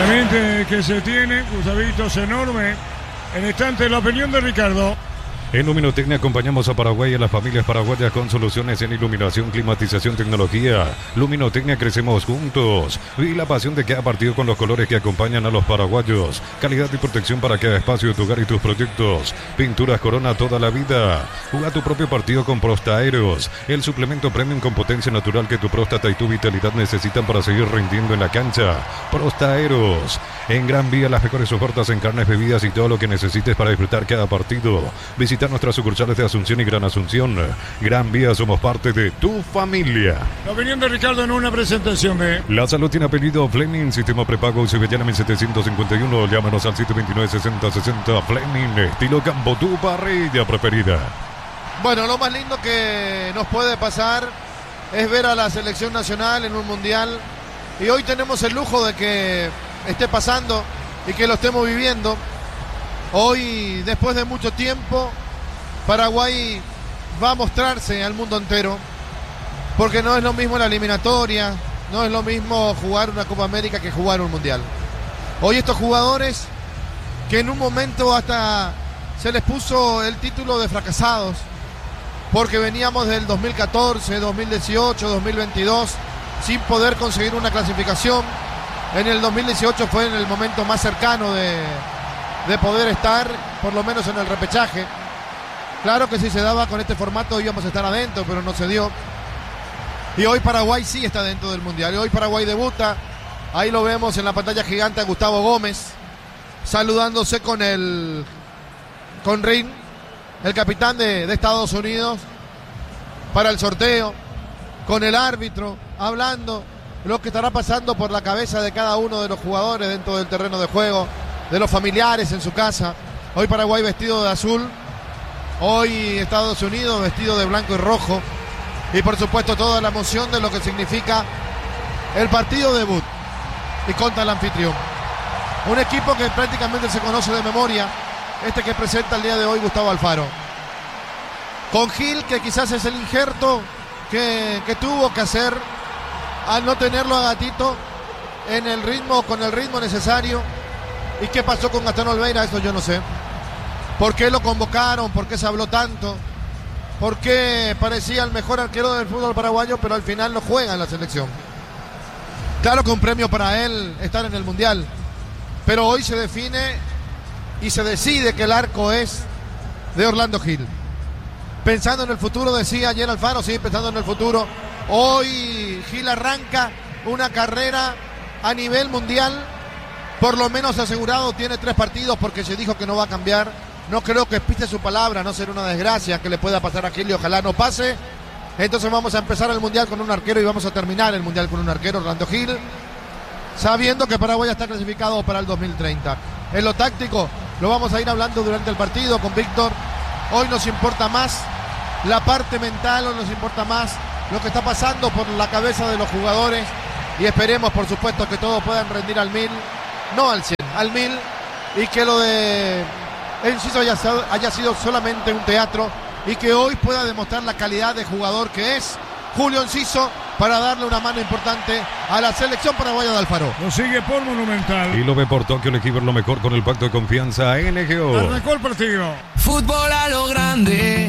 Obviamente que se tiene, Gustavito, es enorme. En el instante, la opinión de Ricardo. En Luminotecnia acompañamos a Paraguay y a las familias paraguayas con soluciones en iluminación, climatización, tecnología. Luminotecnia, crecemos juntos. Y la pasión de cada partido con los colores que acompañan a los paraguayos. Calidad y protección para cada espacio de tu hogar y tus proyectos. Pinturas Corona toda la vida. Juega tu propio partido con Prostaeros, el suplemento premium con potencia natural que tu próstata y tu vitalidad necesitan para seguir rindiendo en la cancha. Prostaeros. En Gran Vía, las mejores ofertas en carnes, bebidas y todo lo que necesites para disfrutar cada partido. Visita nuestras sucursales de Asunción y Gran Asunción. Gran Vía, somos parte de tu familia. La opinión de Ricardo en una presentación de... La salud tiene apellido Fleming, sistema prepago Cibellana 1751. Llámanos al 729-6060. Fleming, estilo campo, tu parrilla preferida. Bueno, lo más lindo que nos puede pasar es ver a la selección nacional en un mundial. Y hoy tenemos el lujo de que esté pasando y que lo estemos viviendo. Hoy, después de mucho tiempo, Paraguay va a mostrarse al mundo entero, porque no es lo mismo la eliminatoria, no es lo mismo jugar una Copa América que jugar un Mundial. Hoy estos jugadores, que en un momento hasta se les puso el título de fracasados, porque veníamos del 2014, 2018, 2022, sin poder conseguir una clasificación. En el 2018 fue en el momento más cercano de poder estar, por lo menos en el repechaje. Claro que si se daba con este formato íbamos a estar adentro, pero no se dio. Y hoy Paraguay sí está dentro del Mundial. Y hoy Paraguay debuta. Ahí lo vemos en la pantalla gigante a Gustavo Gómez, saludándose con Rin, el capitán de Estados Unidos, para el sorteo, con el árbitro, hablando lo que estará pasando por la cabeza de cada uno de los jugadores dentro del terreno de juego, de los familiares en su casa. Hoy Paraguay vestido de azul, hoy Estados Unidos vestido de blanco y rojo, y por supuesto toda la emoción de lo que significa el partido debut y contra el anfitrión. Un equipo que prácticamente se conoce de memoria, este que presenta el día de hoy Gustavo Alfaro, con Gil, que quizás es el injerto que tuvo que hacer al no tenerlo a Gatito en el ritmo, con el ritmo necesario. ¿Y qué pasó con Gastón Olveira? Eso yo no sé. ¿Por qué lo convocaron? ¿Por qué se habló tanto? ¿Por qué parecía el mejor arquero del fútbol paraguayo, pero al final no juega en la selección? Claro que un premio para él estar en el Mundial, pero hoy se define y se decide que el arco es de Orlando Gil. Pensando en el futuro, decía ayer Alfaro, sí, pensando en el futuro. Hoy Gil arranca una carrera a nivel mundial, por lo menos asegurado, tiene 3 partidos porque se dijo que no va a cambiar. No creo que pise su palabra, no será una desgracia que le pueda pasar a Gil y ojalá no pase. Entonces vamos a empezar el mundial con un arquero y vamos a terminar el mundial con un arquero, Orlando Gil, sabiendo que Paraguay está clasificado para el 2030. En lo táctico lo vamos a ir hablando durante el partido con Víctor. Hoy nos importa más la parte mental, hoy nos importa más lo que está pasando por la cabeza de los jugadores, y esperemos por supuesto que todos puedan rendir al 1000, no al 100, al 1000, y que lo de Enciso haya sido solamente un teatro, y que hoy pueda demostrar la calidad de jugador que es Julio Enciso para darle una mano importante a la selección paraguaya de Alfaro. Lo sigue por Monumental. Y lo ve por Tokio, el equipo es lo mejor con el pacto de confianza NGO. Arrancó el partido. Fútbol a lo grande.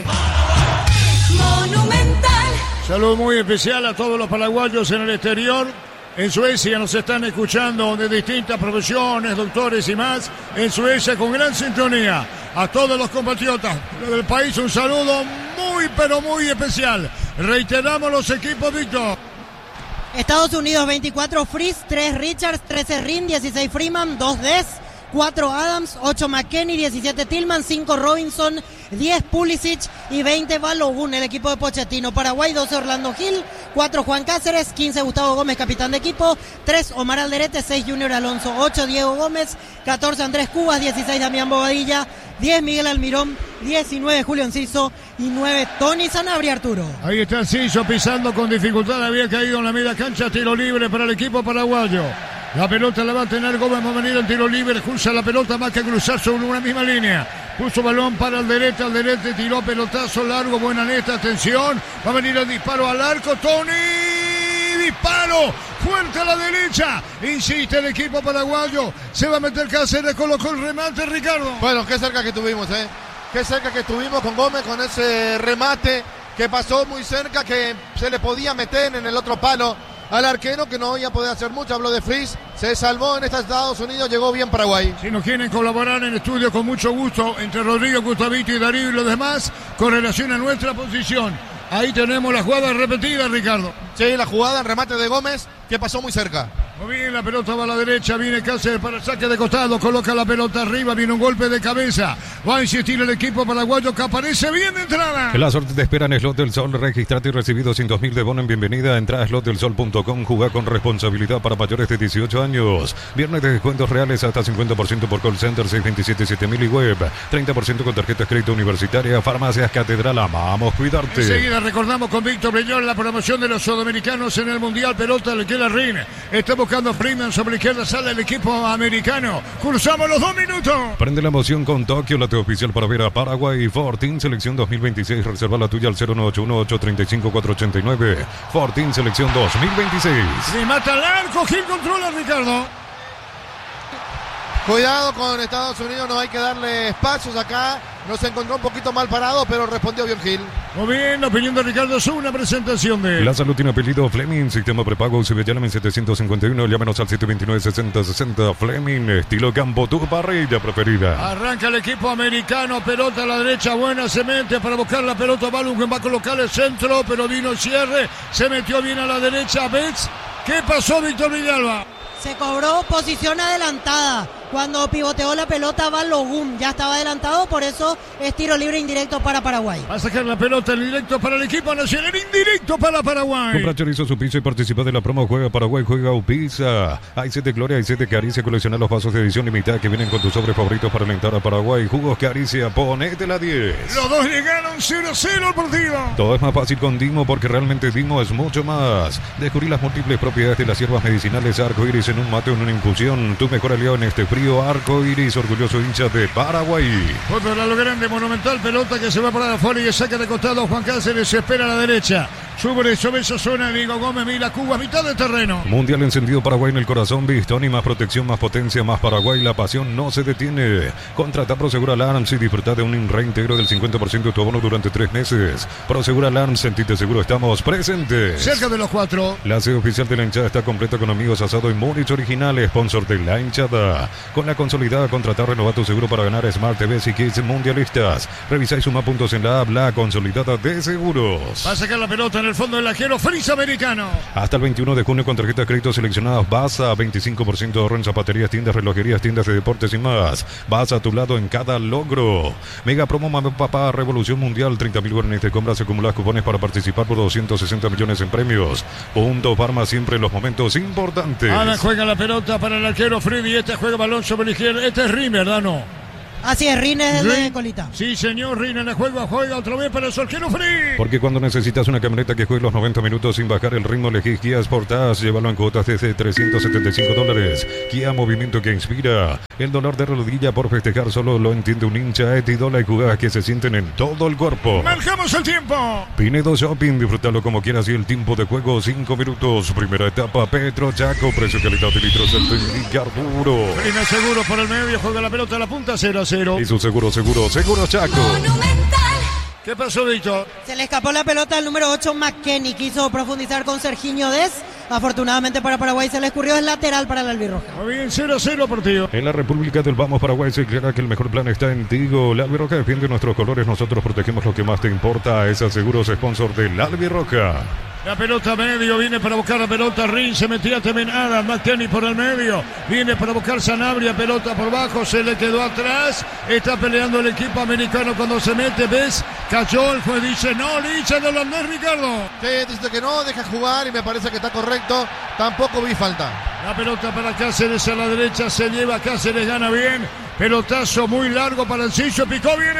Monumental. Saludo muy especial a todos los paraguayos en el exterior. En Suecia nos están escuchando de distintas profesiones, doctores y más. En Suecia con gran sintonía. A todos los compatriotas del país un saludo muy pero muy especial. Reiteramos los equipos, Víctor. Estados Unidos 24 Fries, 3 Richards, 13 Rin, 16 Freeman, 2 Des, 4 Adams, 8 McKennie, 17 Tillman, 5 Robinson, 10 Pulisic y 20 Balogun, el equipo de Pochettino. Paraguay, 12 Orlando Gil, 4 Juan Cáceres, 15 Gustavo Gómez, capitán de equipo, 3 Omar Alderete, 6 Junior Alonso, 8 Diego Gómez, 14 Andrés Cubas, 16 Damián Bobadilla, 10 Miguel Almirón, 19 Julio Enciso y 9 Tony Sanabria Arturo. Ahí está Enciso pisando con dificultad, había caído en la media cancha, tiro libre para el equipo paraguayo. La pelota la va a tener Gómez, va a venir el tiro libre, cruza la pelota, más que cruzar sobre una misma línea. Puso balón para Alderete, tiró pelotazo largo, buena neta, atención, va a venir el disparo al arco, Tony, disparo, fue fuerte a la derecha. Insiste el equipo paraguayo. Se va a meter Cáceres, colocó el remate, Ricardo. Bueno, qué cerca que estuvimos, Qué cerca que estuvimos con Gómez con ese remate que pasó muy cerca, que se le podía meter en el otro palo al arquero, que no iba a poder hacer mucho. Habló de Fries, se salvó en Estados Unidos, llegó bien Paraguay. Si nos quieren colaborar en el estudio, con mucho gusto, entre Rodrigo, Gustavito y Darío y los demás, con relación a nuestra posición. Ahí tenemos la jugada repetida, Ricardo. Sí, la jugada en remate de Gómez, que pasó muy cerca. Muy bien, la pelota va a la derecha, viene Cáceres para el saque de costado, coloca la pelota arriba, viene un golpe de cabeza. Va a insistir el equipo paraguayo, que aparece bien de entrada. La suerte te espera en Slot del Sol. Registrate y recibí 200.000 de bono en bienvenida. Entra a slotdelsol.com. Jugá con responsabilidad para mayores de 18 años. Viernes de descuentos reales hasta 50% por call center 627-7000 y web. 30% con tarjetas crédito universitaria. Farmacias Catedral. Amamos cuidarte. Enseguida recordamos con Víctor Brillón la promoción de los sudamericanos en el Mundial. Pelota le queda Rin. Está buscando Freeman sobre la izquierda. Sale el equipo americano. Cruzamos los 2 minutos. Prende la emoción con Tokio, la oficial para ver a Paraguay. Fortín Selección 2026. Reserva la tuya al 0981-835-489. Fortín Selección 2026. Se mata el arco. Gil controla, Ricardo. Cuidado con Estados Unidos, no hay que darle espacios acá. Nos encontró un poquito mal parado, pero respondió bien Gil. Muy bien, la opinión de Ricardo es una presentación de... La salud tiene apellido Fleming, sistema prepago UCB, llamen 751, llámenos al 729-6060. Fleming, estilo campo, tu parrilla preferida. Arranca el equipo americano, pelota a la derecha, buena, se mete para buscar la pelota, Balun va a colocar el centro, pero vino el cierre, se metió bien a la derecha, Betts. ¿Qué pasó, Víctor Villalba? Se cobró posición adelantada. Cuando pivoteó la pelota Balogun ya estaba adelantado, por eso es tiro libre indirecto para Paraguay. Va a sacar la pelota en directo para el equipo nacional, indirecto para Paraguay. Compra chorizo su piso y participa de la promo Juega Paraguay, Juega Upisa. Hay set de Gloria, hay set de Caricia, colecciona los vasos de edición limitada que vienen con tus sobres favoritos para alentar a Paraguay. Jugos Caricia, ponete la 10. Los dos llegaron 0-0 al partido. Todo es más fácil con Dimo porque realmente Dimo es mucho más. Descubrí las múltiples propiedades de las hierbas medicinales Arco Iris en un mate o en una infusión. Tu mejor aliado en este frío. Arco Iris, orgulloso hincha de Paraguay. Otro de lo grande, monumental, pelota que se va para afuera y saca de costado. Juan Cáceres se espera a la derecha. Sobre esa zona, Diego Gómez, mira Cuba, mitad de terreno. Mundial encendido, Paraguay en el corazón, Bistón y más protección, más potencia, más Paraguay. La pasión no se detiene. Contrata Prosegur Alarms y disfruta de un reintegro del 50% de tu abono durante 3 meses. Prosegur Alarms, sentite seguro, estamos presentes. Cerca de los 4. La sede oficial de la hinchada está completa con amigos asado y Múnich original, sponsor de la hinchada. Con la consolidada, contratar, renova tu seguro para ganar Smart TVs y kits mundialistas. Revisa y suma puntos en la app, la consolidada de seguros. Va a sacar la pelota en el fondo del arquero, Fries americano. Hasta el 21 de junio con tarjetas de crédito seleccionadas Baza, 25% de ahorro en zapaterías, tiendas, relojerías, tiendas de deportes y más. Baza a tu lado en cada logro. Mega promo Mamá Papá Revolución Mundial, 30.000 guaraníes de compras, acumulas cupones para participar por 260 millones en premios. Punto Parma siempre en los momentos importantes. Ahora juega la pelota para el arquero Freddy, este juega balón sobre la izquierda, este es Rin, ¿verdad? No. Así es, Rin es de colita. Sí, señor, Rin en el juego, juega otra vez para el arquero Freddy. Porque cuando necesitas una camioneta que juegue los 90 minutos sin bajar el ritmo, elegís Kia Sportage, llévalo en cuotas desde $375. Kia, movimiento que inspira. El dolor de rodilla por festejar solo lo entiende un hincha. Etidola y jugadas que se sienten en todo el cuerpo. Marcamos el tiempo. Pinedo Shopping, disfrútalo como quieras y el tiempo de juego 5 minutos. Primera etapa, Petro Chaco, precio calidad de litros del carburo. Prima seguro por el medio, juega la pelota a la punta, 0-0. Y su seguro Chaco. Monumental. ¿Qué pasó, Víctor? Se le escapó la pelota al número 8, McKenny. Quiso profundizar con Serginho Dez. Afortunadamente para Paraguay se le escurrió el lateral para la albirroja. Muy bien, 0-0 partido. En la República del Vamos Paraguay se declara que el mejor plan está en Tigo. La albirroja defiende nuestros colores, nosotros protegemos lo que más te importa. Es Seguros, sponsor de la albirroja. La pelota medio, viene para buscar la pelota Rin, se metía también Adam, McKenny por el medio, viene para buscar Sanabria, pelota por bajo, se le quedó atrás, está peleando el equipo americano cuando se mete, ves, cayó, el juez dice no, le dice el holandés, Ricardo. Sí, dice que no, deja jugar y me parece que está correcto, tampoco vi falta. La pelota para Cáceres a la derecha, se lleva Cáceres, gana bien, pelotazo muy largo para el Ciso, picó, viene.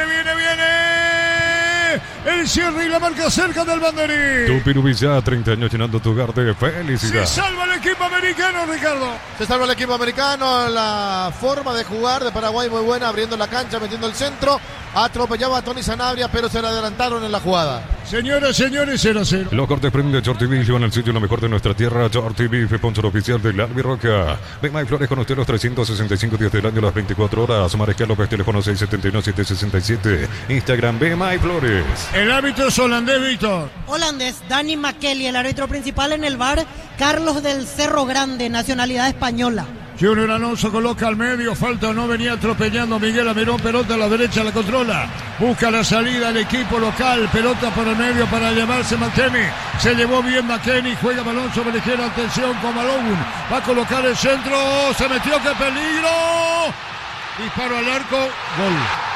El cierre y la marca cerca del banderín. Tu Pirubizá, 30 años llenando tu hogar de felicidad. Se salva el equipo americano, Ricardo. Se salva el equipo americano. La forma de jugar de Paraguay muy buena, abriendo la cancha, metiendo el centro. Atropellaba a Tony Sanabria, pero se le adelantaron en la jugada. Señoras, señores, 0-0. Los cortes premium de Shorty Beef van al sitio lo mejor de nuestra tierra. Shorty Beef, sponsor oficial del Albirroca. Bema y Flores con usted los 365 días del año, las 24 horas. Mariscal López, teléfono 671-767. Instagram, Bema y Flores. El árbitro es holandés, Víctor. Holandés, Danny McKelly, el árbitro principal en el VAR, Carlos del Cerro Grande, nacionalidad española. Junior Alonso coloca al medio, falta, no venía atropellando Miguel Amirón, pelota a la derecha, la controla, busca la salida del equipo local, pelota por el medio para llevarse McKenny, se llevó bien McKenny, juega balón sobre la izquierda, atención con Malone, va a colocar el centro, se metió, qué peligro, disparo al arco, gol.